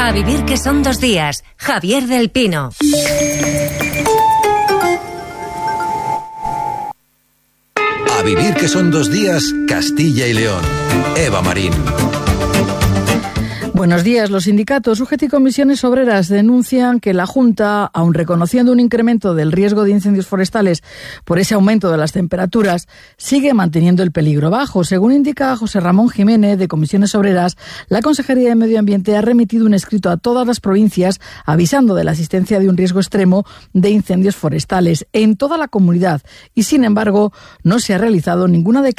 A vivir que son 2 días. Javier del Pino. A vivir que son 2 días, Castilla y León. Eva Marín. Buenos días. Los sindicatos UGT y comisiones obreras denuncian que la Junta, aun reconociendo un incremento del riesgo de incendios forestales por ese aumento de las temperaturas, sigue manteniendo el peligro bajo. Según indica José Ramón Jiménez, de Comisiones Obreras, la Consejería de Medio Ambiente ha remitido un escrito a todas las provincias avisando de la existencia de un riesgo extremo de incendios forestales en toda la comunidad y, sin embargo, no se ha realizado ninguna declaración